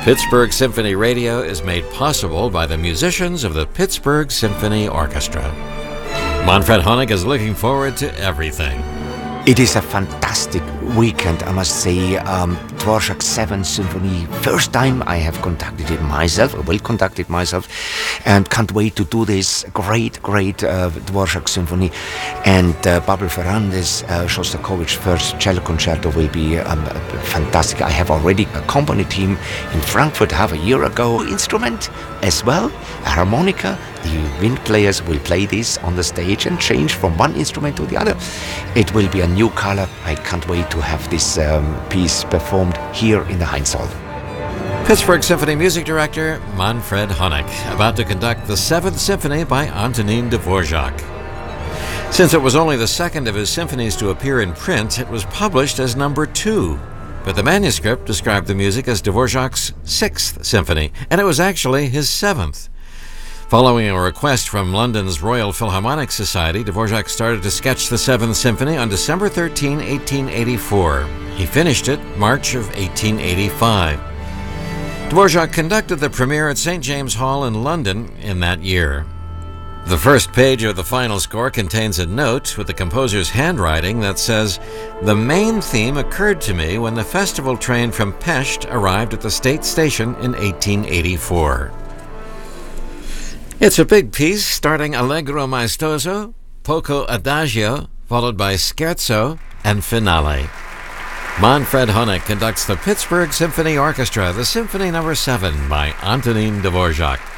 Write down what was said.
Pittsburgh Symphony Radio is made possible by the musicians of the Pittsburgh Symphony Orchestra. Manfred Honeck is looking forward to everything. It is a fantastic weekend, I must say. Dvorak's 7th Symphony, first time I have conducted it myself, I will conduct it myself, and can't wait to do this great Dvorak Symphony. And Pavel Ferrandis, Shostakovich first cello concerto will be fantastic. I have already accompanied him in Frankfurt half a year ago. Instrument as well, a harmonica. The wind players will play this on the stage and change from one instrument to the other. It will be a new color. I can't wait to have this piece performed here in the Heinz Hall. Pittsburgh Symphony Music Director Manfred Honeck, about to conduct the 7th Symphony by Antonin Dvorak. Since it was only the second of his symphonies to appear in print, it was published as number 2. But the manuscript described the music as Dvorak's 6th Symphony, and it was actually his 7th. Following a request from London's Royal Philharmonic Society, Dvorak started to sketch the 7th Symphony on December 13, 1884. He finished it March of 1885. Dvorak conducted the premiere at St. James Hall in London in that year. The first page of the final score contains a note with the composer's handwriting that says, "The main theme occurred to me when the festival train from Pest arrived at the state station in 1884. It's a big piece starting Allegro maestoso, poco adagio, followed by scherzo and finale. Manfred Honeck conducts the Pittsburgh Symphony Orchestra, the Symphony No. 7 by Antonin Dvorak.